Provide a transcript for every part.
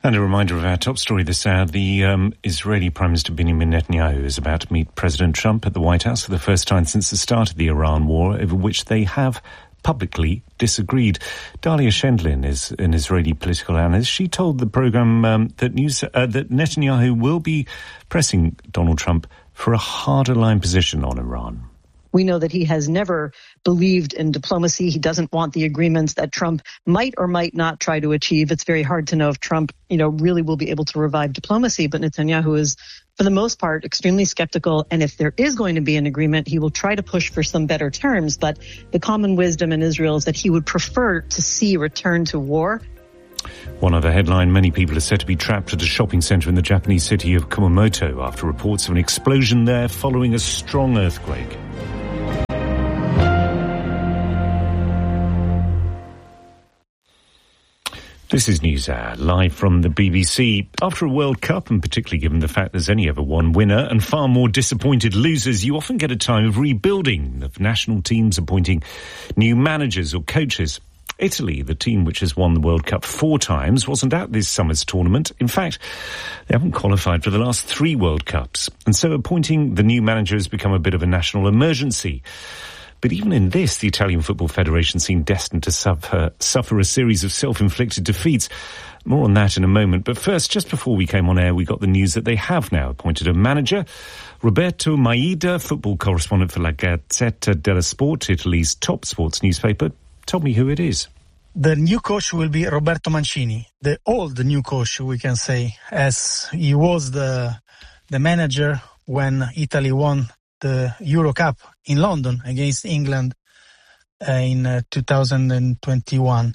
And a reminder of our top story this hour. The Israeli Prime Minister Benjamin Netanyahu is about to meet President Trump at the White House for the first time since the start of the Iran war, over which they have publicly disagreed. Dalia Shendlin is an Israeli political analyst. She told the programme that Netanyahu will be pressing Donald Trump for a harder line position on Iran. We know that he has never believed in diplomacy. He doesn't want the agreements that Trump might or might not try to achieve. It's very hard to know if Trump, really will be able to revive diplomacy. But Netanyahu is, for the most part, extremely skeptical. And if there is going to be an agreement, he will try to push for some better terms. But the common wisdom in Israel is that he would prefer to see a return to war. One other headline, many people are said to be trapped at a shopping centre in the Japanese city of Kumamoto after reports of an explosion there following a strong earthquake. This is NewsHour, live from the BBC. After a World Cup, and particularly given the fact there's only ever one winner and far more disappointed losers, you often get a time of rebuilding, of national teams appointing new managers or coaches. Italy, the team which has won the World Cup 4 times, wasn't at this summer's tournament. In fact, they haven't qualified for the last 3 World Cups. And so appointing the new manager has become a bit of a national emergency. But even in this, the Italian Football Federation seemed destined to suffer a series of self-inflicted defeats. More on that in a moment. But first, just before we came on air, we got the news that they have now appointed a manager. Roberto Maida, football correspondent for La Gazzetta dello Sport, Italy's top sports newspaper, told me who it is. The new coach will be Roberto Mancini, the old new coach, we can say, as he was the manager when Italy won the Euro Cup in London against England in 2021.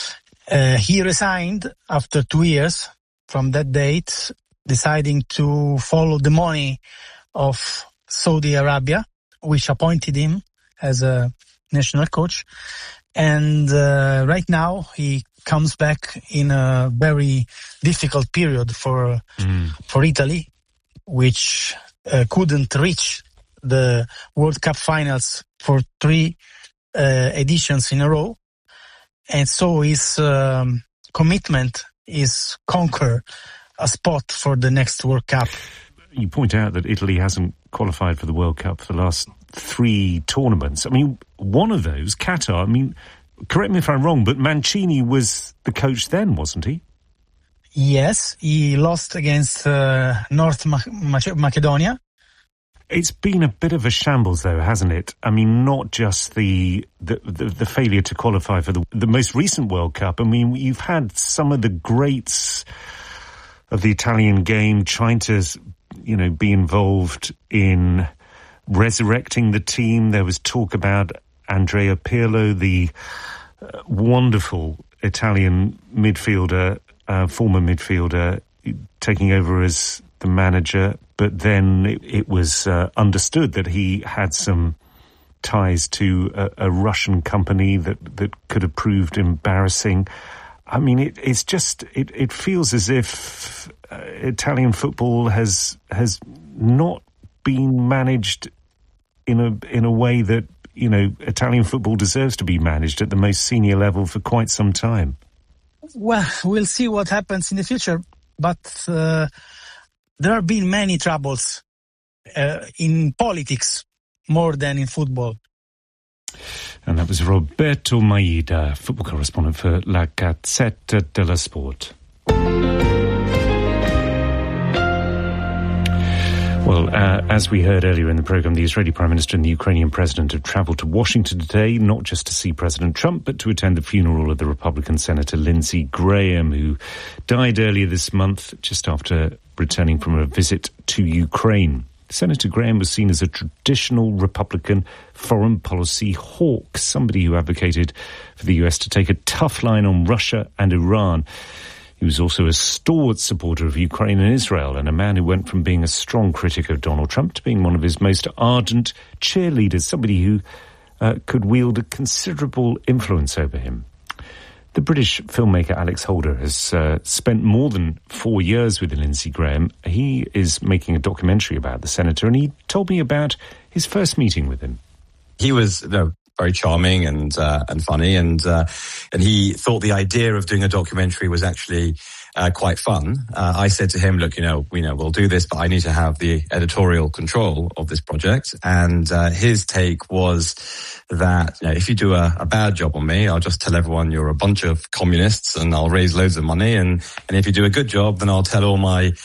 He resigned after 2 years from that date, deciding to follow the money of Saudi Arabia, which appointed him as a national coach. And right now he comes back in a very difficult period for Italy, which couldn't reach the World Cup finals for 3 editions in a row. And so his commitment is conquer a spot for the next World Cup. You point out that Italy hasn't qualified for the World Cup for the last 3 tournaments. I mean, one of those, Qatar, correct me if I'm wrong, but Mancini was the coach then, wasn't he? Yes, he lost against North Macedonia. It's been a bit of a shambles, though, hasn't it? I mean, not just the failure to qualify for the most recent World Cup. I mean, you've had some of the greats of the Italian game trying to, be involved in resurrecting the team. There was talk about Andrea Pirlo, the wonderful Italian midfielder, former midfielder, taking over as the manager. But then it was understood that he had some ties to a Russian company that could have proved embarrassing. I mean, it feels as if Italian football has not been managed in a way that, Italian football deserves to be managed at the most senior level for quite some time. Well, we'll see what happens in the future, but there have been many troubles in politics more than in football. And that was Roberto Maida, football correspondent for La Gazzetta dello Sport. Well, as we heard earlier in the programme, the Israeli Prime Minister and the Ukrainian President have travelled to Washington today, not just to see President Trump, but to attend the funeral of the Republican Senator Lindsey Graham, who died earlier this month just after returning from a visit to Ukraine. Senator Graham was seen as a traditional Republican foreign policy hawk, somebody who advocated for the US to take a tough line on Russia and Iran. He was also a stalwart supporter of Ukraine and Israel, and a man who went from being a strong critic of Donald Trump to being one of his most ardent cheerleaders, somebody who could wield a considerable influence over him. The British filmmaker Alex Holder has spent more than 4 years with Lindsey Graham. He is making a documentary about the senator, and he told me about his first meeting with him. He was very charming and funny, and he thought the idea of doing a documentary was actually quite fun. I said to him, look, we'll do this, but I need to have the editorial control of this project. And his take was that if you do a bad job on me, I'll just tell everyone you're a bunch of communists and I'll raise loads of money. And if you do a good job, then I'll tell all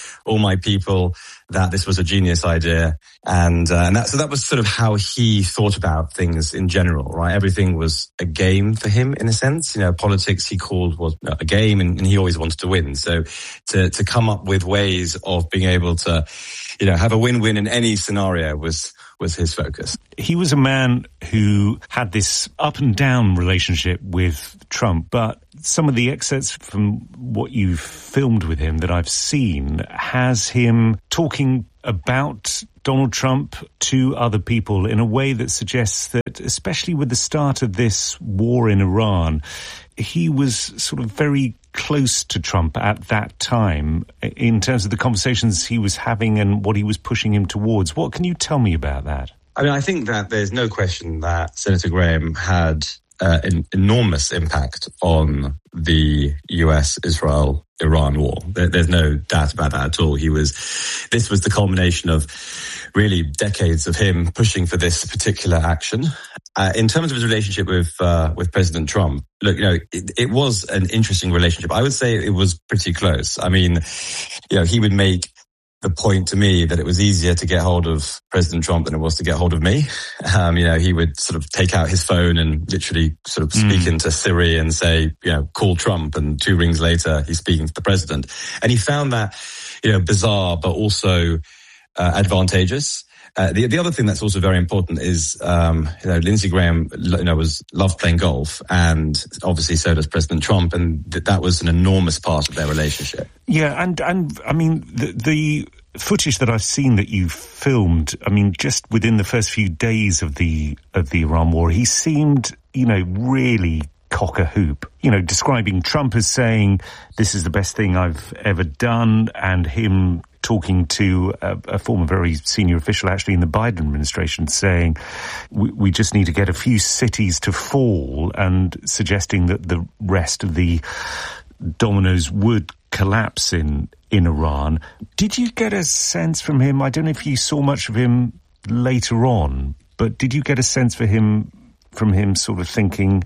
my people that this was a genius idea. And that was sort of how he thought about things in general, right? Everything was a game for him in a sense. Politics he called was a game, and he always wanted to win. So to come up with ways of being able to, have a win-win in any scenario was his focus. He was a man who had this up and down relationship with Trump, but some of the excerpts from what you've filmed with him that I've seen has him talking about Donald Trump to other people in a way that suggests that, especially with the start of this war in Iran, he was sort of very close to Trump at that time in terms of the conversations he was having and what he was pushing him towards. What can you tell me about that? I mean, I think that there's no question that Senator Graham had an enormous impact on the US-Israel-Iran war. There's no doubt about that at all. This was the culmination of really decades of him pushing for this particular action. In terms of his relationship with President Trump, look, it was an interesting relationship. I would say it was pretty close. I mean, he would make the point to me that it was easier to get hold of President Trump than it was to get hold of me. He would sort of take out his phone and literally sort of speak into Siri and say, call Trump. And 2 rings later, he's speaking to the president. And he found that, bizarre, but also advantageous. The other thing that's also very important is, Lindsey Graham, loved playing golf, and obviously so does President Trump, and that was an enormous part of their relationship. Yeah, and I mean, the footage that I've seen that you filmed, I mean, just within the first few days of the Iran war, he seemed, really cock a hoop, describing Trump as saying, this is the best thing I've ever done, and him talking to a former very senior official actually in the Biden administration saying we just need to get a few cities to fall, and suggesting that the rest of the dominoes would collapse in Iran. Did you get a sense from him? I don't know if you saw much of him later on, but did you get a sense from him sort of thinking,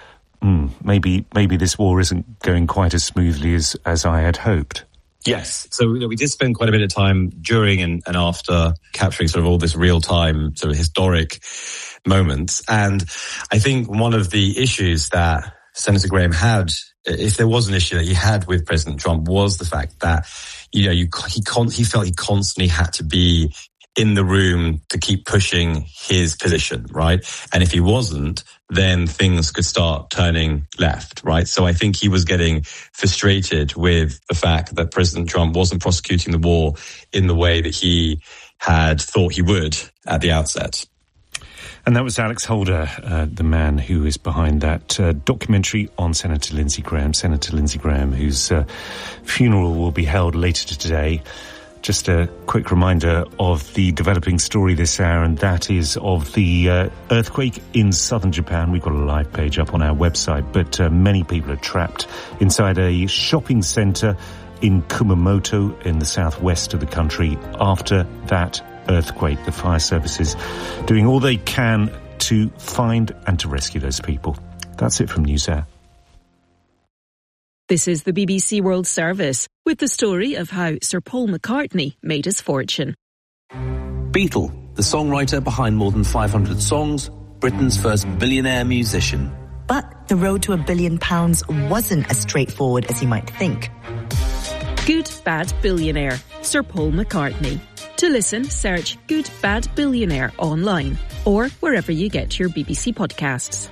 maybe this war isn't going quite as smoothly as I had hoped? Yes. So we did spend quite a bit of time during and after capturing sort of all this real-time sort of historic moments. And I think one of the issues that Senator Graham had, if there was an issue that he had with President Trump, was the fact that, he felt he constantly had to be in the room to keep pushing his position, right? And if he wasn't, then things could start turning left, right? So I think he was getting frustrated with the fact that President Trump wasn't prosecuting the war in the way that he had thought he would at the outset. And that was Alex Holder, the man who is behind that documentary on Senator Lindsey Graham. Senator Lindsey Graham, whose funeral will be held later today. Just a quick reminder of the developing story this hour, and that is of the earthquake in southern Japan. We've got a live page up on our website, but many people are trapped inside a shopping centre in Kumamoto in the southwest of the country after that earthquake. The fire services doing all they can to find and to rescue those people. That's it from NewsHour. This is the BBC World Service, with the story of how Sir Paul McCartney made his fortune. Beatle, the songwriter behind more than 500 songs, Britain's first billionaire musician. But the road to £1 billion wasn't as straightforward as you might think. Good Bad Billionaire, Sir Paul McCartney. To listen, search Good Bad Billionaire online or wherever you get your BBC podcasts.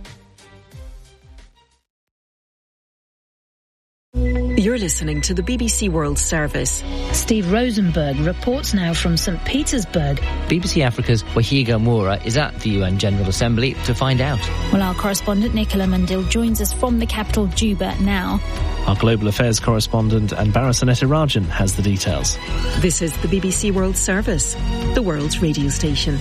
You're listening to the BBC World Service. Steve Rosenberg reports now from St. Petersburg. BBC Africa's Wahiga Moura is at the UN General Assembly to find out. Well, our correspondent Nicola Mandil joins us from the capital, Juba, now. Our Global Affairs correspondent Anbara Sanetarajan has the details. This is the BBC World Service, the world's radio station.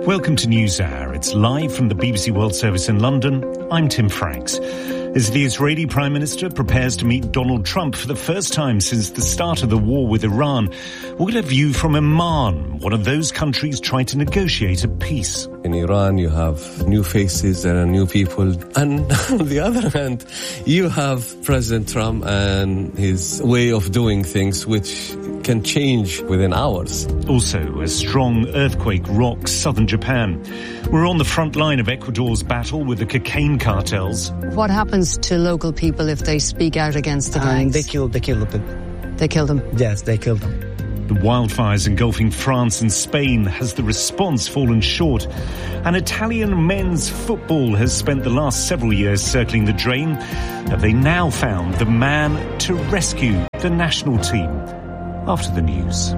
Welcome to NewsHour. It's live from the BBC World Service in London. I'm Tim Franks. As the Israeli Prime Minister prepares to meet Donald Trump for the first time since the start of the war with Iran, we'll get a view from Oman, one of those countries trying to negotiate a peace. In Iran, you have new faces, there are new people. And on the other hand, you have President Trump and his way of doing things, which can change within hours. Also, a strong earthquake rocks southern Japan. We're on the front line of Ecuador's battle with the cocaine cartels. What happens to local people if they speak out against the gangs? They killed them. They killed them? Yes, they killed them. The wildfires engulfing France and Spain. Has the response fallen short? And Italian men's football has spent the last several years circling the drain. Have they now found the man to rescue the national team? After the news.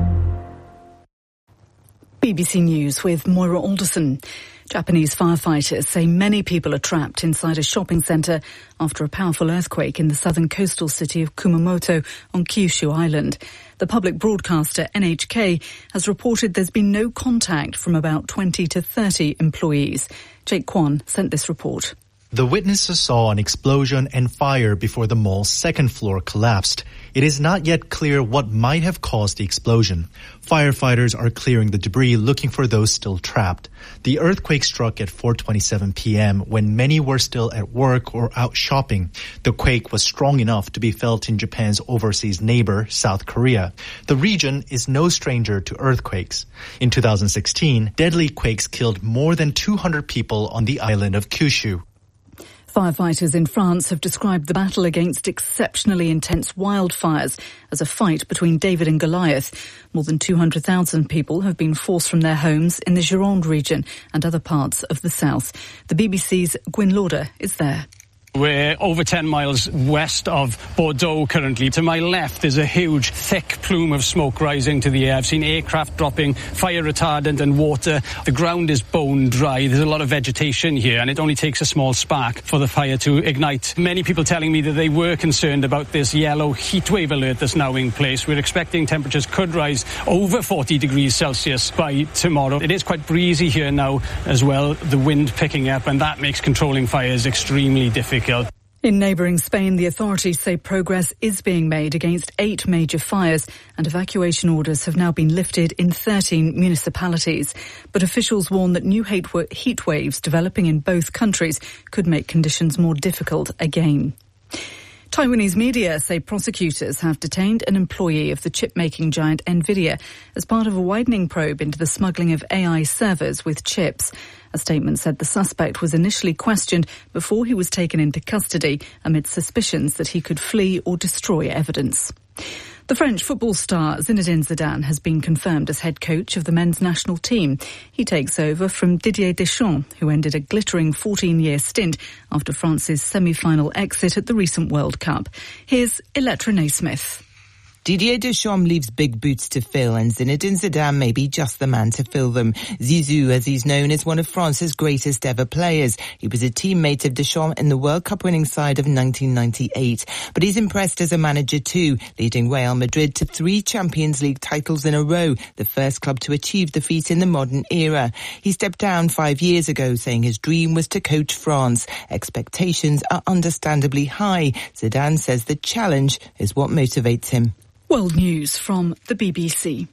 BBC News with Moira Alderson. Japanese firefighters say many people are trapped inside a shopping centre after a powerful earthquake in the southern coastal city of Kumamoto on Kyushu Island. The public broadcaster NHK has reported there's been no contact from about 20 to 30 employees. Jake Kwan sent this report. The witnesses saw an explosion and fire before the mall's second floor collapsed. It is not yet clear what might have caused the explosion. Firefighters are clearing the debris looking for those still trapped. The earthquake struck at 4:27 p.m. when many were still at work or out shopping. The quake was strong enough to be felt in Japan's overseas neighbor, South Korea. The region is no stranger to earthquakes. In 2016, deadly quakes killed more than 200 people on the island of Kyushu. Firefighters in France have described the battle against exceptionally intense wildfires as a fight between David and Goliath. More than 200,000 people have been forced from their homes in the Gironde region and other parts of the south. The BBC's Gwyn Lauder is there. We're over 10 miles west of Bordeaux currently. To my left is a huge, thick plume of smoke rising to the air. I've seen aircraft dropping fire retardant and water. The ground is bone dry. There's a lot of vegetation here, and it only takes a small spark for the fire to ignite. Many people telling me that they were concerned about this yellow heatwave alert that's now in place. We're expecting temperatures could rise over 40 degrees Celsius by tomorrow. It is quite breezy here now as well, the wind picking up, and that makes controlling fires extremely difficult. In neighbouring Spain, the authorities say progress is being made against 8 major fires, and evacuation orders have now been lifted in 13 municipalities. But officials warn that new heat waves developing in both countries could make conditions more difficult again. Taiwanese media say prosecutors have detained an employee of the chip-making giant Nvidia as part of a widening probe into the smuggling of AI servers with chips. A statement said the suspect was initially questioned before he was taken into custody amid suspicions that he could flee or destroy evidence. The French football star Zinedine Zidane has been confirmed as head coach of the men's national team. He takes over from Didier Deschamps, who ended a glittering 14-year stint after France's semi-final exit at the recent World Cup. Here's Elettra Naismith. Didier Deschamps leaves big boots to fill, and Zinedine Zidane may be just the man to fill them. Zizou, as he's known, is one of France's greatest ever players. He was a teammate of Deschamps in the World Cup winning side of 1998. But he's impressed as a manager too, leading Real Madrid to 3 Champions League titles in a row, the first club to achieve the feat in the modern era. He stepped down 5 years ago, saying his dream was to coach France. Expectations are understandably high. Zidane says the challenge is what motivates him. World News from the BBC.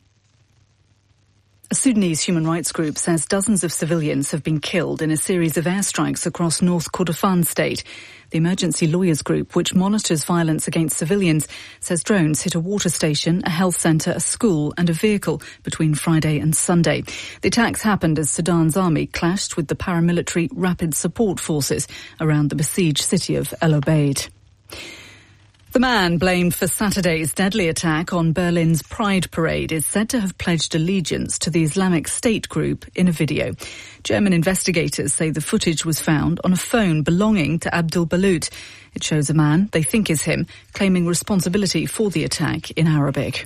A Sudanese human rights group says dozens of civilians have been killed in a series of airstrikes across North Kordofan state. The Emergency Lawyers Group, which monitors violence against civilians, says drones hit a water station, a health centre, a school and a vehicle between Friday and Sunday. The attacks happened as Sudan's army clashed with the paramilitary Rapid Support Forces around the besieged city of El Obeid. The man blamed for Saturday's deadly attack on Berlin's Pride Parade is said to have pledged allegiance to the Islamic State group in a video. German investigators say the footage was found on a phone belonging to Abdul Balut. It shows a man they think is him claiming responsibility for the attack in Arabic.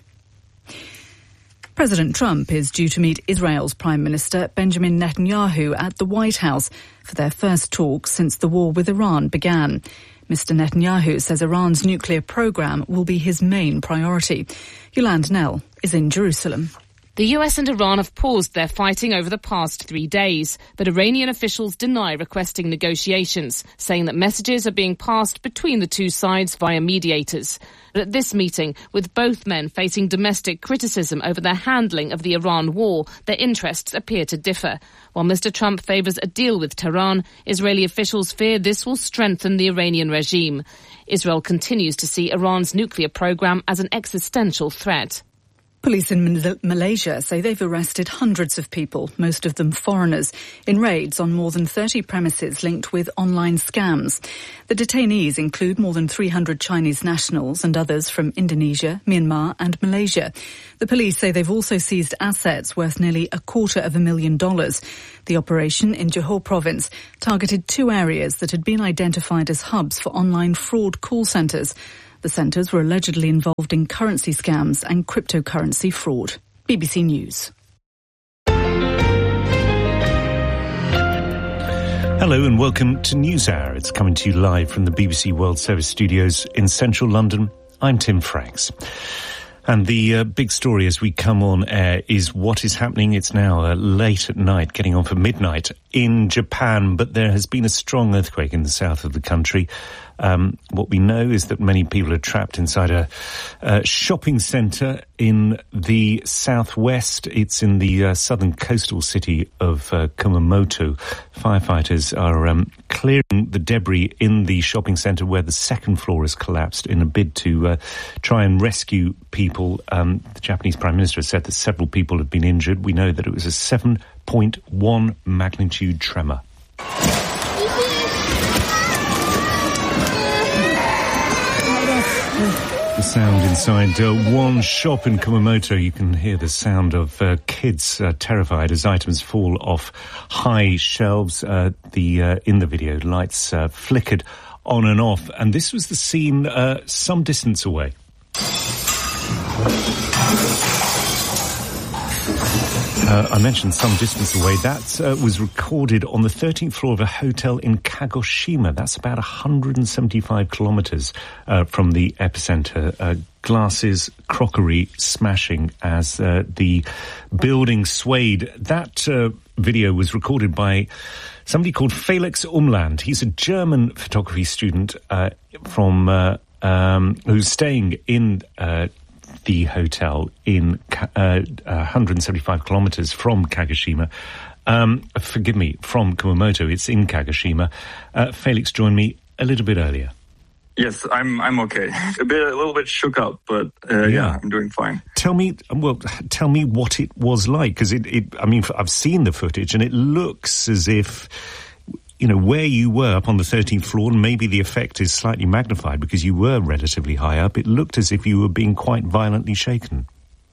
President Trump is due to meet Israel's Prime Minister Benjamin Netanyahu at the White House for their first talks since the war with Iran began. Mr. Netanyahu says Iran's nuclear program will be his main priority. Yolande Knell is in Jerusalem. The US and Iran have paused their fighting over the past 3 days, but Iranian officials deny requesting negotiations, saying that messages are being passed between the two sides via mediators. But at this meeting, with both men facing domestic criticism over their handling of the Iran war, their interests appear to differ. While Mr. Trump favours a deal with Tehran, Israeli officials fear this will strengthen the Iranian regime. Israel continues to see Iran's nuclear programme as an existential threat. Police in Malaysia say they've arrested hundreds of people, most of them foreigners, in raids on more than 30 premises linked with online scams. The detainees include more than 300 Chinese nationals and others from Indonesia, Myanmar and Malaysia. The police say they've also seized assets worth nearly $250,000. The operation in Johor province targeted 2 areas that had been identified as hubs for online fraud call centres. The centres were allegedly involved in currency scams and cryptocurrency fraud. BBC News. Hello and welcome to NewsHour. It's coming to you live from the BBC World Service studios in central London. I'm Tim Franks. And the big story as we come on air is what is happening. It's now late at night, getting on for midnight in Japan, but there has been a strong earthquake in the south of the country. What we know is that many people are trapped inside a shopping centre in the southwest. It's in the southern coastal city of Kumamoto. Firefighters are clearing the debris in the shopping centre where the second floor has collapsed in a bid to try and rescue people. The Japanese Prime Minister has said that several people have been injured. We know that it was a 7.1 magnitude tremor. The sound inside one shop in Kumamoto. You can hear the sound of kids terrified as items fall off high shelves. In the video, lights flickered on and off, and this was the scene some distance away. I mentioned some distance away. That was recorded on the 13th floor of a hotel in Kagoshima. That's about 175 kilometres from the epicenter. Glasses, crockery smashing as the building swayed. That video was recorded by somebody called Felix Umland. He's a German photography student who's staying in the hotel in 175 kilometres from Kagoshima. Forgive me, from Kumamoto. It's in Kagoshima. Felix joined me a little bit earlier. Yes, I'm okay. A little bit shook up, but yeah, I'm doing fine. Tell me what it was like, because I've seen the footage and it looks as if, you know, where you were up on the 13th floor, and maybe the effect is slightly magnified because you were relatively high up, it looked as if you were being quite violently shaken.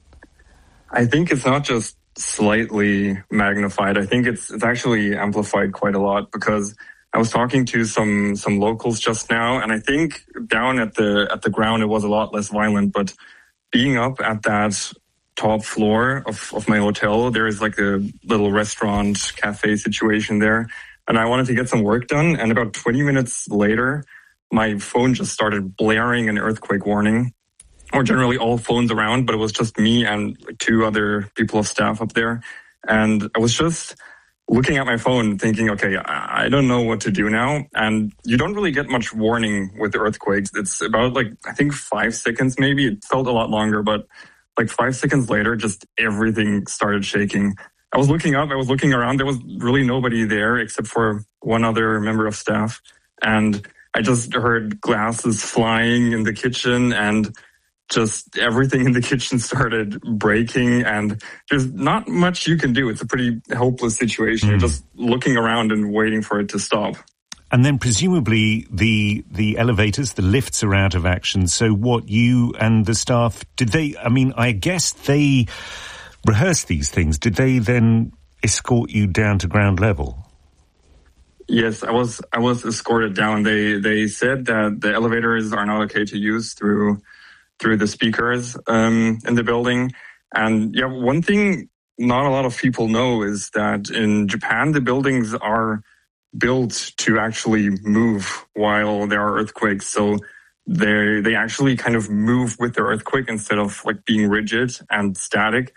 I think it's not just slightly magnified. I think it's actually amplified quite a lot, because I was talking to some locals just now, and I think down at the ground it was a lot less violent, but being up at that top floor of my hotel, there is like a little restaurant cafe situation there. And I wanted to get some work done. And about 20 minutes later, my phone just started blaring an earthquake warning, or generally all phones around, but it was just me and 2 other people of staff up there. And I was just looking at my phone thinking, okay, I don't know what to do now. And you don't really get much warning with earthquakes. It's about I think 5 seconds maybe. It felt a lot longer, but 5 seconds later, just everything started shaking. I was looking up, I was looking around. There was really nobody there except for one other member of staff. And I just heard glasses flying in the kitchen, and just everything in the kitchen started breaking. And there's not much you can do. It's a pretty helpless situation. You're just looking around and waiting for it to stop. And then presumably the elevators, the lifts are out of action. So what you and the staff, I guess they rehearse these things. Did they then escort you down to ground level? Yes, I was escorted down. They said that the elevators are not okay to use through the speakers in the building. And yeah, one thing not a lot of people know is that in Japan the buildings are built to actually move while there are earthquakes. So they actually kind of move with the earthquake instead of being rigid and static.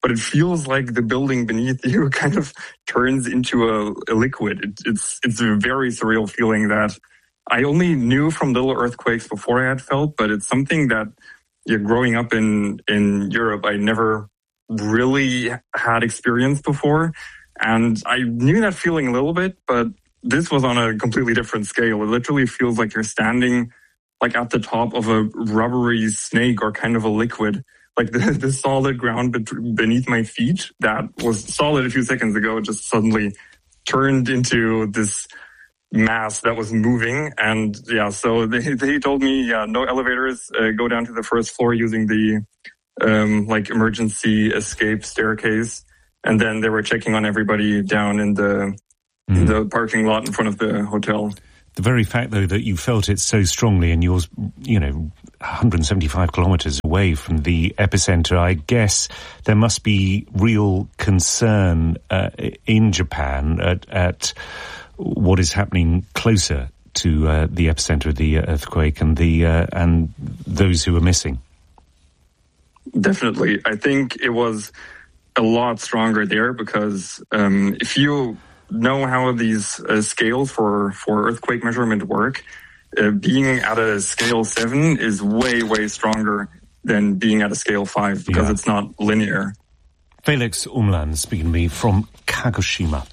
but it feels like the building beneath you kind of turns into a liquid. It's a very surreal feeling that I only knew from little earthquakes before I had felt, but it's something that growing up in Europe, I never really had experienced before. And I knew that feeling a little bit, but this was on a completely different scale. It literally feels like you're standing like at the top of a rubbery snake or kind of a liquid. Like the solid ground beneath my feet that was solid a few seconds ago just suddenly turned into this mass that was moving. And so they told me, no elevators, go down to the first floor using the emergency escape staircase. And then they were checking on everybody down in the parking lot in front of the hotel. The very fact, though, that you felt it so strongly and you're, 175 kilometers away from the epicenter, I guess there must be real concern in Japan at what is happening closer to the epicenter of the earthquake and those who are missing. Definitely. I think it was a lot stronger there because if you know how these scales for earthquake measurement work, being at a scale 7 is way, way stronger than being at a scale 5 because it's not linear. Felix Umland speaking to me from Kagoshima.